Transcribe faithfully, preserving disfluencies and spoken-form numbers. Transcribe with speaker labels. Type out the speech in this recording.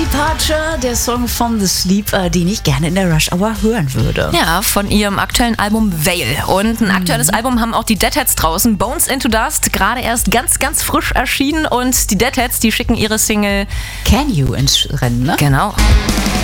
Speaker 1: Departure, der Song von The Sleeper, den ich gerne in der Rush Hour hören würde.
Speaker 2: Ja, von ihrem aktuellen Album Veil. Und ein mhm. aktuelles Album haben auch die Deadheads draußen. Bones into Dust, gerade erst ganz, ganz frisch erschienen. Und die Deadheads, die schicken ihre Single
Speaker 1: Can You ins Rennen, ne?
Speaker 2: Genau.